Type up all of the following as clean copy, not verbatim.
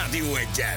Rádió Egyen.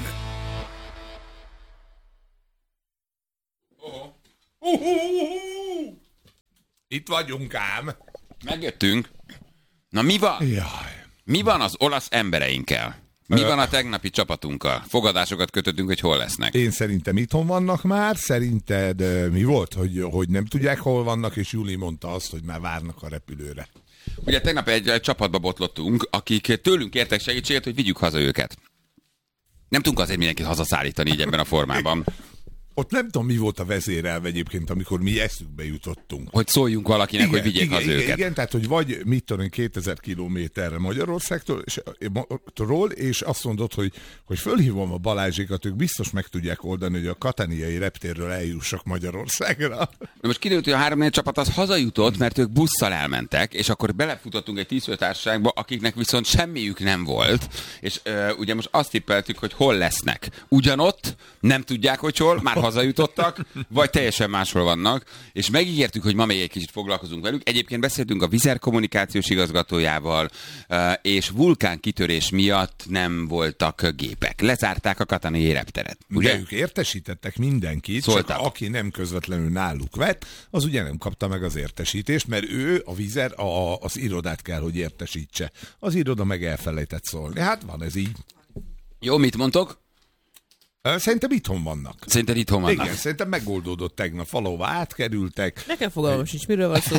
Itt vagyunk ám. Megjöttünk. Na mi van? Jaj. Mi van az olasz embereinkkel? Mi van a tegnapi csapatunkkal? Fogadásokat kötöttünk, hogy hol lesznek. Én szerintem itthon vannak már. Szerinted mi volt, hogy nem tudják, hol vannak, és Júli mondta azt, hogy már várnak a repülőre. Ugye tegnap egy csapatba botlottunk, akik tőlünk kértek segítséget, hogy vigyük haza őket. Nem tudunk azért mindenkit hazaszállítani így ebben a formában. Ott nem tudom, mi volt a vezérelv egyébként, amikor mi eszükbe jutottunk. Hogy szóljunk valakinek, hogy vigyék haza őket. Igen, tehát, hogy vagy mit tudom, 2000 kilométerre Magyarországtól, és azt mondod, hogy fölhívom a Balázsékat, ők biztos meg tudják oldani, hogy a katániai reptérről eljussak Magyarországra. Na most kiderült, hogy a 3-4 csapat az hazajutott, mert ők busszal elmentek, és akkor belefutottunk egy 10 társaságba, akiknek viszont semmiük nem volt, és ugye most azt tippeltük, hogy hol lesznek. Ugyanott, nem tudják, hogy hol, már hazajutottak, vagy teljesen máshol vannak, és megígértük, hogy ma még egy kicsit foglalkozunk velük. Egyébként beszéltünk a Wizz Air kommunikációs igazgatójával, és vulkánkitörés miatt nem voltak gépek. Lezárták a katániai repteret. Ugye? De ők értesítettek mindenkit, Szóltak. csak aki nem közvetlenül náluk vett, az ugye nem kapta meg az értesítést, mert ő, a Wizz Air, az irodát kell, hogy értesítse. Az iroda meg elfelejtett szólni. Hát van ez így. Jó, mit mondtok? Szerintem itthon vannak. Szerinted itthon vannak? Igen, szerintem megoldódott tegnap, valahova átkerültek. Nekem fogalmam sincs, miről van szó.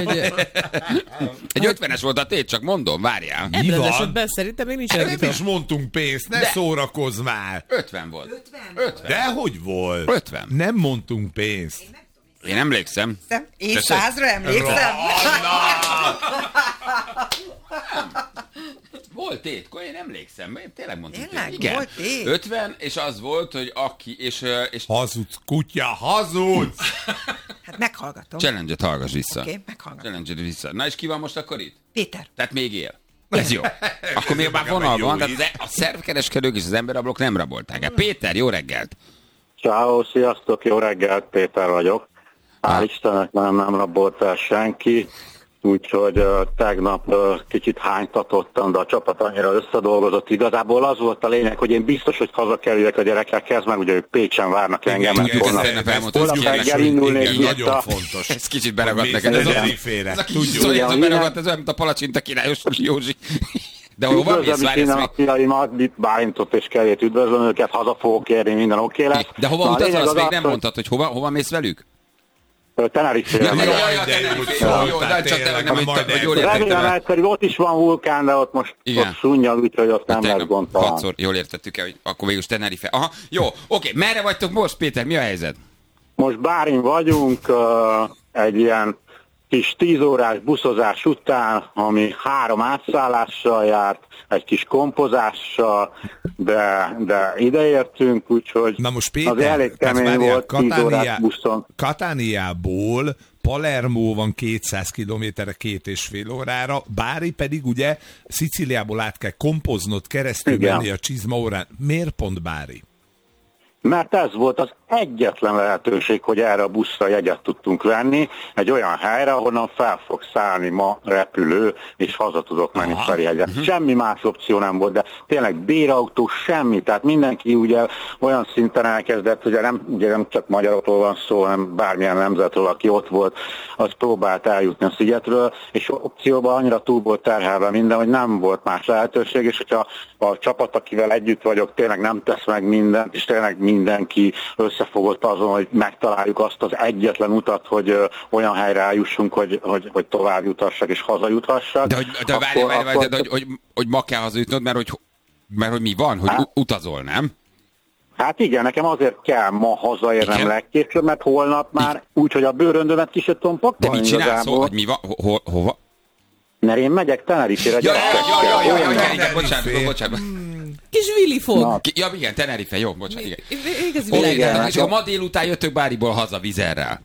Egy 50-es volt a tét, csak mondom, várjál. Ebben az van? esetben szerintem még nincs Nem elvitva. is mondtunk pénzt, ne De. szórakozz már! 50 volt. 50. De hogy volt? 50. Nem mondtunk pénzt. Én emlékszem. Én Tessék? 100-ra emlékszem. Volt tét, én emlékszem, én tényleg mondtam. Tényleg? Igen. Volt tét? 50, és az volt, hogy aki, és Hazudsz, kutya, hazudsz! Hát meghallgatom. challenge-et hallgass vissza. Oké, meghallgatom. Challenge-et vissza. Na és ki van most akkor itt? Péter. Tehát még él. Ez jó. Akkor még már vonal van, tehát a szervkereskedők és az emberrablók nem rabolták el. Péter, jó reggelt! Ciao, sziasztok, jó reggelt, Péter vagyok. Hál' Istennek nem rabolt el senki, úgyhogy tegnap kicsit hánytatottam, de a csapat annyira összedolgozott. Igazából az volt a lényeg, hogy én biztos, hogy hazakerüljek a gyerekekhez, mert ugye ők Pécsen várnak engem. tudjuk, mert ezt tegnap elmondtad, holnap ez reggel indulnék Igen, itt nagyon a... fontos. Ez kicsit beragadt neked. Ez Ez a kis tudjuk. szorító Igen, beragadt, ez olyan, mint a palacsinta királyos Józsi. De hova mész? Üdvözlöm Várj, innen ezt a fiaimat, Bálintot és Kerét üdvözlöm őket, haza fogok érni, minden oké lesz. De hova Na, a utazol, lényeg azt az még az, nem hogy mondtad, hogy hova mész velük? Tenerife-re Ja, megyek. Jó, de csak tényleg nem, hogy jól Remélem értettem el. egyszer, ott is van vulkán, de ott most Igen. ott szunnyal, úgyhogy ott nem lesz Tegnap gond talán. 6-szor jól értettük el, hogy akkor végül is Tenerife. Aha, jó, oké, merre vagytok most, Péter, mi a helyzet? Most Bárin vagyunk, egy ilyen kis 10 órás buszozás után, ami 3 átszállással járt, egy kis kompozással, de ideértünk, úgyhogy Na most az elég kemény volt, 10 órás buszon. Katániából Palermo van 200 kilométerre, 2,5 órára, Bari pedig ugye Szicíliából át kell kompoznod, keresztül Igen. menni a Csizma órán. Miért pont Bari? Mert ez volt az egyetlen lehetőség, hogy erre a buszra jegyet tudtunk venni, egy olyan helyre, ahonnan fel fog szállni ma repülő, és haza tudok menni Ferihegyre. Semmi más opció nem volt, de tényleg bérautó, semmi, tehát mindenki ugye olyan szinten elkezdett, ugye nem csak magyarokról van szó, hanem bármilyen nemzetről, aki ott volt, az próbált eljutni a szigetről, és opcióban annyira túl volt terhelve minden, hogy nem volt más lehetőség, és hogyha a csapat, akivel együtt vagyok, tényleg nem tesz meg mindent, és tényleg mindenki összefogott azon, hogy megtaláljuk azt az egyetlen utat, hogy olyan helyre eljussunk, hogy tovább jutassak és hazajuthassak. De várj, hogy ma kell hazajutnod, mert hogy mi van, hogy utazol, nem? Hát igen, nekem azért kell ma hazaérnem legkésőbb, mert holnap már úgy, hogy a bőröndömet ki se tudom De pakolni mit csinálsz, igazából. hogy mi van, hova? Mert én megyek Tenerife-re gyerekekkel. Bocsánat. Kis Willy fog. Na. Ja, igen, Tenerife, jó, bocsánat, igen. Igazi Igen. világ. És akkor ma délután jöttök Báriból haza Wizz Airrel.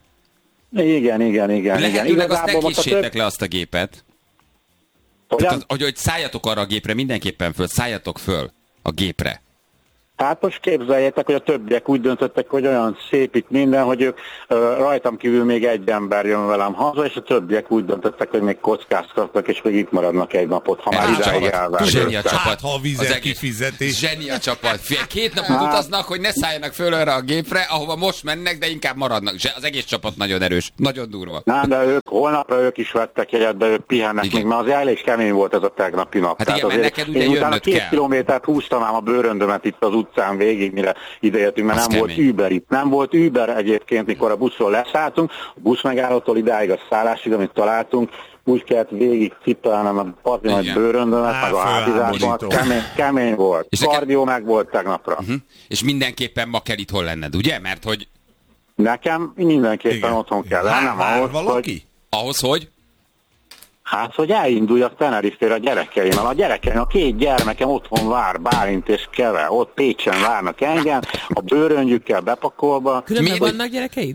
Igen. Lehetőleg azt ne Igazából most a késsétek le azt a gépet. Hogyan? Tehát, hogy szálljatok arra a gépre, mindenképpen szálljatok föl a gépre. Hát most képzeljétek, hogy a többiek úgy döntöttek, hogy olyan szép itt minden, hogy ők rajtam kívül még egy ember jön velem haza, és a többiek úgy döntöttek, hogy még kockáztatnak, és még itt maradnak egy napot, ha már idáig elvárják. Zseni a csapat. Hát, ha a vizet kifizetés. Zseni a csapat. 2 napot utaznak, hogy ne szálljanak föl arra a gépre, ahova most mennek, de inkább maradnak. Az egész csapat nagyon erős, nagyon durva. Nem, de holnapra ők is vettek jegyet, de ők pihennek Igen. még, mert azért elég kemény volt ez a tegnapi nap. Hát igen, mert neked ugye én utána jönnöd 2 kell. kilométert húztam ám a bőröndömet itt az utcán végig, mire ideértünk, mert Az nem volt kemény. Uber itt. Nem volt Uber egyébként, mikor a buszról leszálltunk, a buszmegállótól idáig a szállásig, amit találtunk, úgy kellett végig cipelnem a pati nagy Igen. bőröndömet, meg a hátizásomat. Kemény volt. És nekem- Kardió meg volt tegnapra. És mindenképpen ma kell itthon lenned, ugye? Mert hogy Nekem mindenképpen otthon kell lennem Vár ahhoz, hogy... valaki? ahhoz, hogy Hát, hogy elinduljak Tenerife-re a gyerekeimmel. A gyerekeim, a 2 gyermekem otthon vár, Bálint és Keve. Ott Pécsen várnak engem, a bőröngyükkel bepakolva. Különben Mi- vannak gyerekeid?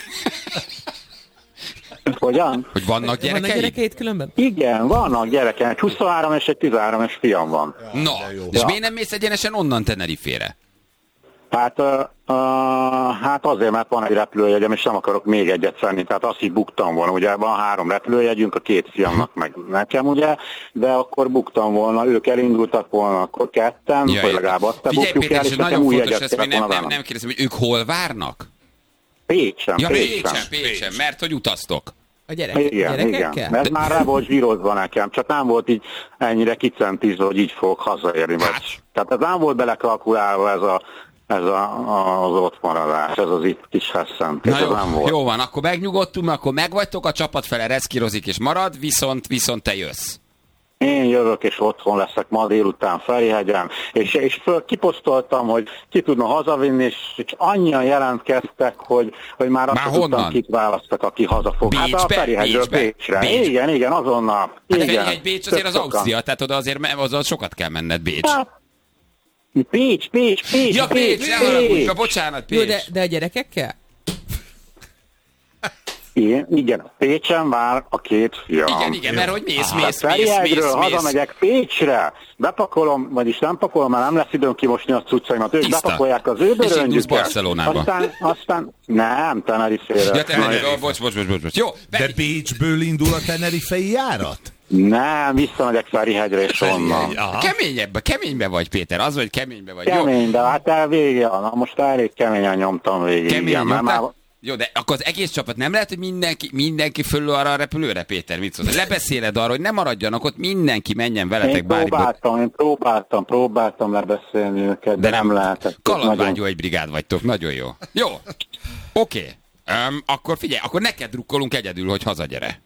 Hogyan? hogy vannak Vannak gyerekeid? gyerekeid különben? Igen, vannak gyerekeim. Egy 23 és egy 13-es fiam van. Na, és Ja. miért nem mész egyenesen onnan Tenerife-re? Hát, hát azért, mert van egy repülőjegyem, és nem akarok még egyet venni. Tehát azt így buktam volna. Ugye van 3 repülőjegyünk, a 2 fiamnak meg nekem, ugye, de akkor buktam volna, ők elindultak volna, akkor ketten, Ja, hogy legalább azt te figyelj, bukjuk Péter, el, és és ez nekem nagyon új fontos, jegyet ezt még kellett volna nem vennem. kérdezem, hogy ők hol várnak? Pécsen, Ja, Pécsen. Pécsen, mert hogy utaztok. A Igen, igen. gyerekekkel? Ez már rá volt zsírozva nekem, csak nem volt így ennyire kicentizve, hogy így fogok hazaérni. Hát. Vagy. Tehát ez nem volt belekalkulálva az ott maradás, ez az itt kis hesszentés, Na ez nem jó, volt. jó van, akkor megnyugodtunk, akkor megvagytok, a csapat fele reszkírozik és marad, viszont te jössz. Én jövök, és otthon leszek ma délután Ferihegyen, és kiposztoltam, hogy ki tudna hazavinni, és annyian jelentkeztek, hogy már azt Már sem tudtam, honnan? kit választak, aki hazafog. Hát a Bécsbe? Ferihegyről Bécsbe? Bécsre. Bécs. Igen, azonnal. Hát Igen. Ferihegy Bécs azért az Tök sokan. Ausztria, tehát oda azért azzal sokat kell menned Bécs. Hát, Pécs. Ja, Pécs, ne haragudj, bocsánat, Jó, Pécs. de a gyerekekkel? Igen, Pécsen vár a 2 fiam. Igen, mert hogy mész. Ferihegyről hazamegyek Pécsre, bepakolom, vagyis nem pakolom, mert nem lesz időm kimosni a cuccaimat. Ők Tiszta. bepakolják az ő És indulsz bőröngyüket. Barcelonába. Aztán nem, Tenerife-re. Ja, te bocs. Jó, De Bécsből indul a tenerifei járat? Nem, visszamegyek Ferihegyre és onnan. Aha. keménybe vagy, Péter, az, hogy keménybe vagy. Jó, Kemény, de hát végig, most elég keményen nyomtam végig. kemény, igen, mert már jó, de akkor az egész csapat nem lehet, hogy mindenki fölül arra a repülőre, Péter, mit szólsz? Lebeszéled arra, hogy ne maradjanak ott, mindenki menjen veletek én bármibe. próbáltam lebeszélni őket, de nem lehetett. Kalandvágyó egy brigád vagytok, nagyon jó. Jó, oké. Akkor figyelj, akkor neked drukkolunk egyedül, hogy hazagyere.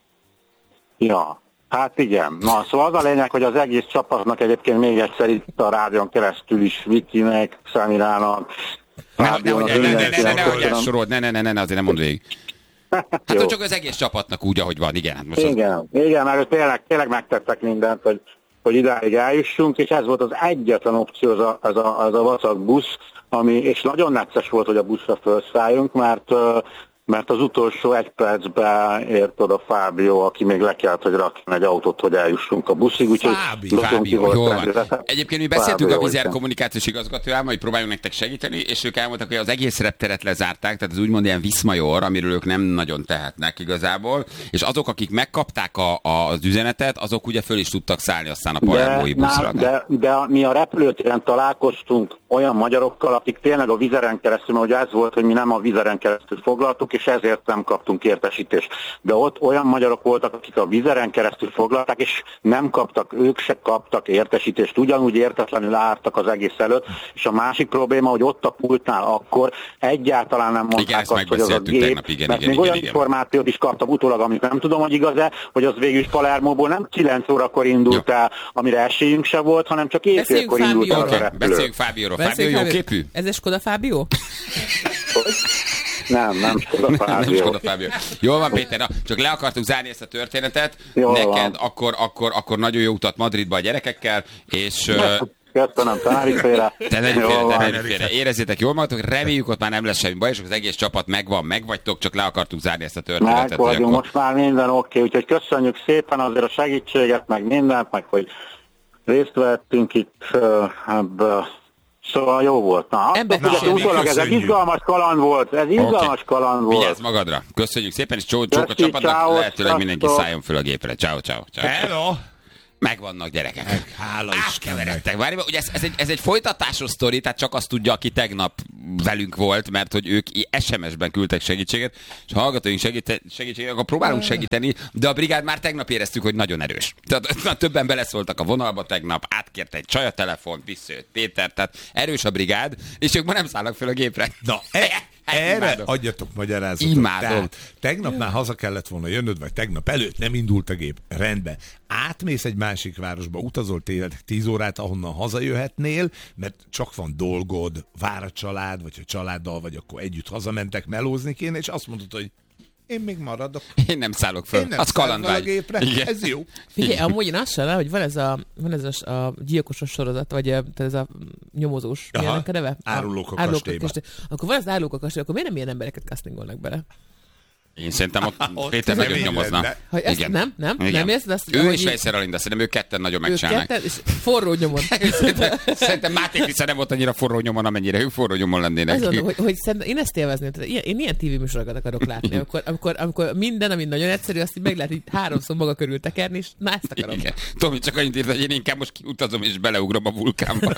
Ja, hát igen. Na, szóval az a lényeg, hogy az egész csapatnak egyébként még egyszer itt a rádión keresztül is Vikinek, Szemirának, Fábiónak, Sorold, ne, azért nem mondd végig. Hát Jó. hogy csak az egész csapatnak úgy, ahogy van, igen. Hát most Igen, mert tényleg megtettek mindent, hogy idáig eljussunk, és ez volt az egyetlen opció, az a vacak busz, és nagyon necces volt, hogy a buszra felszálljunk, mert az utolsó 1 percben ért oda Fábio, aki még le kellett, hogy rakjon egy autót, hogy eljussunk a buszig, úgyhogy Fábio, jól van. Egyébként mi beszéltünk a Wizz Air igen. kommunikációs igazgatójával, hogy próbáljunk nektek segíteni, és ők elmondtak, hogy az egész repteret lezárták, tehát az úgymond ilyen Viszmajor, amiről ők nem nagyon tehetnek igazából, és azok, akik megkapták az üzenetet, azok ugye föl is tudtak szállni aztán a palermói buszra. De mi a repülőtéren találkoztunk olyan magyarokkal, akik tényleg a Wizz Airen keresztül, mert ugye ez volt, hogy mi nem a Wizz Airen keresztül foglaltuk, és ezért nem kaptunk értesítést. De ott olyan magyarok voltak, akik a Wizz Airen keresztül foglalták, és nem kaptak, ők se kaptak értesítést, ugyanúgy értetlenül álltak az egész előtt, és a másik probléma, hogy ott a pultnál akkor egyáltalán nem mondták azt, hogy az a gép, tegnap, mert még olyan információt is kaptam utólag, amit nem tudom, hogy igaz-e, hogy az végül is Palermóból nem 9 órakor indult el, amire esélyünk se volt, hanem csak éjfélkor indult el a repülő. Beszéljünk Fábióról. Fábio jó képű? Ez egy Skoda Fábio? Nem Skoda Fábio. Nem Skoda Fábio. Jól van, Péter, na, csak le akartuk zárni ezt a történetet. Jól neked, van. akkor nagyon jó utat Madridba a gyerekekkel, és Köszönöm, Tenerife-re. Tenerife-re. Érezzétek jól magatok, reméljük ott már nem lesz semmi baj, és az egész csapat megvagytok, csak le akartuk zárni ezt a történetet. Meg vagyunk, akkor... most már minden oké, úgyhogy köszönjük szépen azért a segítséget, meg mindent, meg hogy részt vettünk itt ebbe a Szóval jó volt. Na, Emberkísérlet. utólag ez egy Köszönjük. izgalmas kaland volt. Ez izgalmas kaland volt. Vigyázz magadra. Köszönjük szépen, és csók a Köszi, csapatnak. ciao, Lehetőleg mindenki sziasztok. szálljon föl a gépre. Ciao, ciao. Ciao. Hello! Megvannak gyerekek. Hála Istennek. Átkeveredtek. Várj, ugye ez egy folytatásos sztori, tehát csak azt tudja, aki tegnap velünk volt, mert hogy ők SMS-ben küldtek segítséget, és ha hallgatóink segítséget, akkor próbálunk segíteni, de a brigád már tegnap éreztük, hogy nagyon erős. Tehát többen beleszóltak a vonalba tegnap, átkért egy csaj a telefont, visszajött Péter, tehát erős a brigád, és ők ma nem szállnak fel a gépre. Na, erre imádom. adjatok magyarázatot. Imádom. Tehát, tegnap már haza kellett volna jönnöd, vagy tegnap előtt nem indult a gép. Rendben. Átmész egy másik városba, utazol tényleg 10 órát, ahonnan hazajöhetnél, mert csak van dolgod, vár a család, vagy ha családdal vagy, akkor együtt hazamentek, melózni kéne, és azt mondod, hogy én még maradok. Én nem szállok föl. Én nem Az szállok a kalandvágy. gépre. Igen. Ez jó. Figyelj, amúgy én azt sem, hogy van ez a gyilkosos sorozat, vagy ez a nyomozós, Aha. milyen a neve? Árulók a kastélyba. Akkor van az árulók a kastély, akkor miért nem ilyen embereket castingolnak bele? Én szerintem ott Ott Péter nagyon kemény nyomozna. lenne. Hogy ezt Igen. nem? Igen. Nem érzed azt? Ő hogy és így- Vejszer Alinda, szerintem ők ketten nagyon ők megcsinálnak. ketten, és forró nyomon. Szerintem Máté Tisza nem volt annyira forró nyomon, amennyire ők forró nyomon lennének. Azt mondom, hogy szerintem én ezt élvezném. Tehát én ilyen tévéműsorokat akarok látni, amikor minden, ami nagyon egyszerű, azt így meg lehet így 3-szor maga körül tekerni, és na ezt akarom. Igen. Tomi csak annyit írt, hogy én inkább most kiutazom és beleugrom a vulkánba.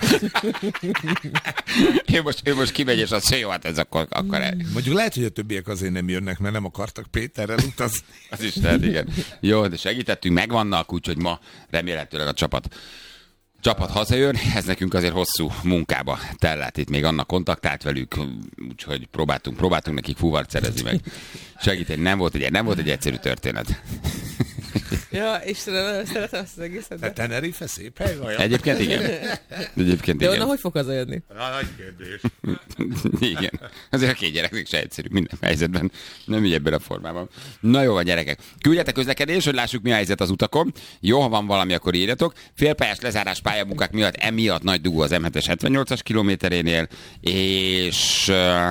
ő most kimegy, és az jó, hát ez akkor Mondjuk lehet, hogy a többiek azért nem jönnek, mert nem akartak Péterrel utazni. az is lehet, igen. Jó, de segítettünk, megvannak, úgyhogy ma remélhetőleg a csapat hazajön, ez nekünk azért hosszú munkába tellett, itt még annak kontaktált velük, úgyhogy próbáltunk nekik fúvart szerezni meg. Segíteni, nem volt egy egyszerű történet. Ja, Istenem, szeretem ezt az egészet. De Tenerife szép hely vajon? Egyébként igen. De onnan hogy fog hazajönni? Nagy kérdés. Igen. Azért a két gyereknek se egyszerű minden helyzetben. Nem így ebben a formában. Na jó van, gyerekek. Küldjetek közlekedés, hogy lássuk, mi a helyzet az utakon. Jó, ha van valami, akkor írjatok. Félpályás lezárás pályamunkák miatt emiatt nagy dugó az M7-es 78-as kilométerénél, és...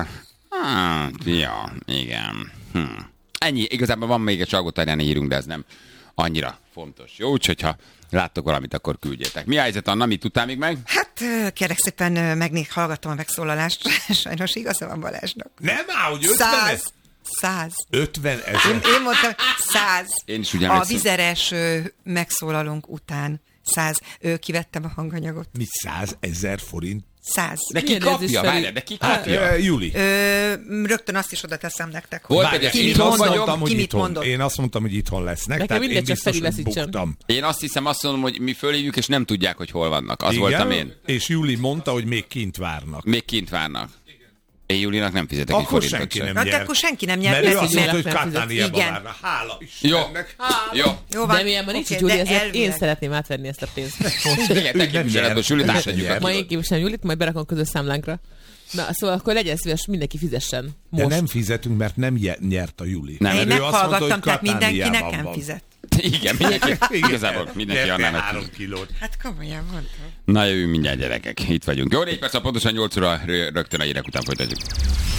ja, igen. Ennyi. Igazából van még egy Salgótarjáni hírünk, de ez nem annyira fontos. Jó, úgyhogy ha láttok valamit, akkor küldjétek. Mi a helyzet, Anna? Mit tudtál még meg? Hát kérlek szépen, hallgattam a megszólalást. Sajnos igaza van Balázsnak. Nem áll, hogy 100. 50 000. Én mondtam 100. Én is úgy A emlékszem. vizeres megszólalónk után 100. Kivettem a hanganyagot. Mi 100 000 forint? 100. De ki Milyen kapja? érzés, Feri? Várjál, de ki kapja? Juli. Rögtön azt is oda teszem nektek. Volt Várjál, egy ki én mit azt mondott? mondtam, hogy Ki mit itthon. mondott? Én azt mondtam, hogy itthon lesznek. Nekem Tehát mindegy, én csak biztos, Feri hogy veszítsen. buktam. Én azt mondom, hogy mi fölhívjuk, és nem tudják, hogy hol vannak. Az voltam én. És Juli mondta, hogy még kint várnak. Még kint várnak. Én Júlinak nem fizetek egy Akkor forintot senki sem. nem Hát nyert. akkor senki nem nyert. Mert ő lesz, azt így mondta, hogy nem fizet. Katániába Igen. várna. Hála Jó, Istennek. jó. Jó van. De milyen van nincs, Oké, Júli, de ezért én elvileg. szeretném átvenni ezt a pénzt. Igen, te képviseletből Sülit Ő átadjuk sem a Ma én képviselem Júlit, majd berakom közös számlánkra. Na, szóval akkor legyen szíves, mindenki fizessen. De Most. nem fizetünk, mert nem nyert a Juli. Nem. Én Mert ő azt mondta, meghallgattam, hogy tehát mindenki Katániában nekem van. fizet. Igen, igazából mindenki Nyerte annál 3 meg. kilót. Hát komolyan mondtam. Na jövünk mindjárt, gyerekek. Itt vagyunk. Jó, 4 perc a pontosan 8 óra, rögtön a hírek után folytatjuk.